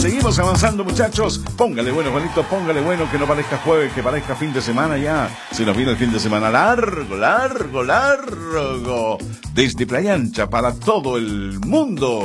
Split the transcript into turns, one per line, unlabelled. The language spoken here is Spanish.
Seguimos avanzando, muchachos. Póngale bueno, Juanito, póngale bueno, que no parezca jueves, que parezca fin de semana ya. Se nos viene el fin de semana largo, largo, largo. Desde Playa Ancha para todo el mundo.